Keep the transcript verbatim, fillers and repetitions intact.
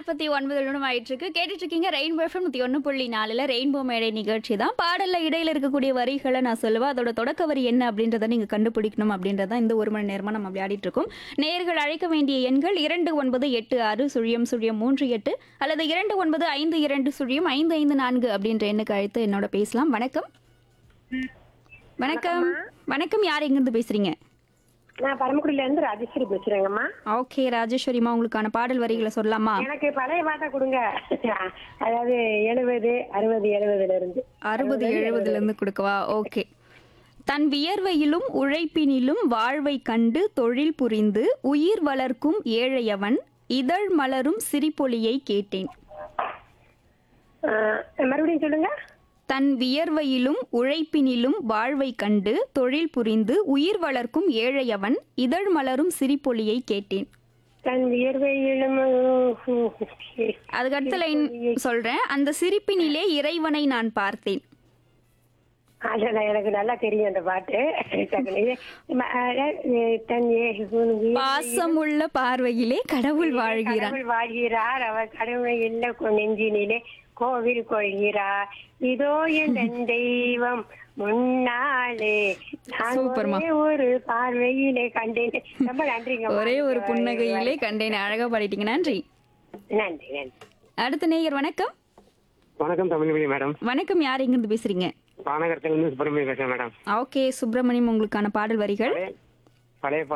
நாற்பத்தி ஒன்பது நிமிடம் ஆயிட்டு இருக்கு. கேட்டுட்டு இருக்கீங்க ரெயின்போ எஃப்எம் நூத்தி ஒன்று புள்ளி நாலுல ரெயின்போ மேடை நிகழ்ச்சி தான். பாடல்ல இடையில இருக்கக்கூடிய வரிகளை நான் சொல்லுவேன். அதோட தொடக்க வரி என்ன அப்படின்றத நீங்க கண்டுபிடிக்கணும் அப்படின்றத இந்த ஒரு மணி நேரமா நம்ம விளையாடிட்டு இருக்கோம். நேயர்கள் அழைக்க வேண்டிய எண்கள் இரண்டு ஒன்பது எட்டு ஆறு சுழியம் சுழியம் மூன்று எட்டு அல்லது இரண்டு ஒன்பது ஐந்து இரண்டு சுழியம் ஐந்து ஐந்து நான்கு அப்படின்ற எண்ணுக்கு அழைத்து என்னோட பேசலாம். வணக்கம். வணக்கம். வணக்கம். யார் எங்கிருந்து பேசுறீங்க? நான் பரமக்குடியில இருந்து ராஜேஸ்வரி பேசுறேங்கம்மா. ஓகே ராஜேஸ்வரிமா, உங்களுக்கான பாடல் வரிகளை சொல்லலாமா? எனக்கு பழைய பாட்டை கொடுங்க. அதாவது எழுபது அறுபது எழுபதுல இருந்து அறுபது எழுபதுல இருந்து கொடுக்கவா? ஓகே. தன் வியர்வையிலும் உழைப்பினிலும் வாழ்வை கண்டு தொழில் புரிந்து உயிர் வளர்க்கும் ஏழையவன் இதழ் மலரும் சிரிப்பொலியை கேட்டேன். ஆஹ், மறுபடியும் சொல்லுங்க. தன் வியர்வையிலும் உழைப்பினிலும் வாழ்வை கண்டு தொழில் புரிந்து உயிர் வளர்க்கும் ஏழையவன் இதழ் மலரும் சிரிப்பொலியை கேட்டேன். தன் வியர்வையிலும் அதுக்கு அடுத்த லைன் சொல்றேன். அந்த சிரிப்பினிலே இறைவனை நான் பார்த்தேன். அதெல்லாம் எனக்கு நல்லா தெரியும் அந்த பாட்டு. தன் வியர்வையிலும் பாசமுள்ள பார்வையிலே கடவுள் வாழ்கிறான். கடவுள் வாழ்கிறார், அவர் கடவுளை இல்ல நெஞ்சினிலே கோவில் கொள்கிறார். இதோ என் தெய்வம் முன்னாலே நான் சூப்பர்மா. ஒரே ஒரு பார்வையிலே கண்டேன். ரொம்ப நன்றிங்க. ஒரே ஒரு புன்னகையிலே கண்டேன். அழகா பாடிட்டீங்க. நன்றி. நன்றி நன்றி. அடுத்த நேயர் வணக்கம். வணக்கம் தமிழ்மொழி மேடம். வணக்கம். யார் எங்கிருந்து பேசுறீங்க? பானகரத்துல இருந்து சுப்பிரமணியம் பேசுறேன் மேடம். ஓகே சுப்பிரமணியம், உங்களுக்கான பாடல் வரிகள். பழைய